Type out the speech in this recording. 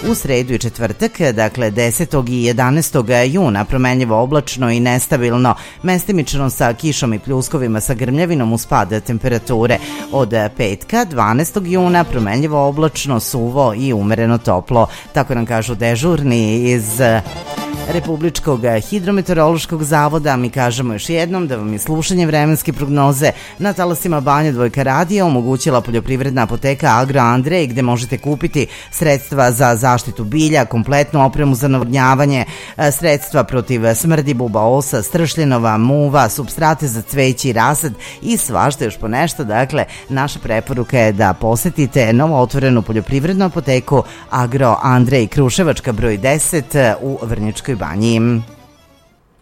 U sredu i četvrtak, dakle 10. i 11. juna, promenljivo oblačno i nestabilno, mestimično sa kišom i pljuskovima sa grmljavinom uz pad temperature. Od petka, 12. juna, promenljivo oblačno, suvo i umereno toplo. Tako nam kažu dežurni iz Republičkog hidrometeorološkog zavoda. Mi kažemo još jednom da vam je slušanje vremenske prognoze na talasima Banja Dvojka radija omogućila poljoprivredna apoteka Agro Andrej, gde možete kupiti sredstva za zaštitu bilja, kompletnu opremu za navodnjavanje, sredstva protiv smrdi, buba osa, stršljenova, muva, supstrate za cveće i rasad i svašta još po nešto. Dakle, naša preporuka je da posetite novootvorenu poljoprivrednu apoteku Agro Andrej, Kruševačka broj 10 u Vrnjačkoj Banji.